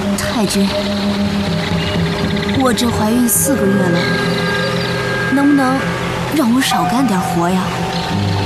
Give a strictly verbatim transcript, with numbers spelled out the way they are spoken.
太君，我这怀孕四个月了，能不能让我少干点活呀？